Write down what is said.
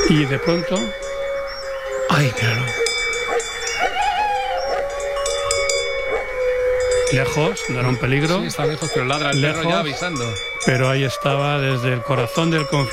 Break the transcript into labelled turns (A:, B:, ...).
A: Y de pronto... ¡Ay, míralo! Lejos, no era un peligro.
B: Sí, está lejos, pero ladra el perro ya avisando.
A: Pero ahí estaba, desde el corazón del conflicto.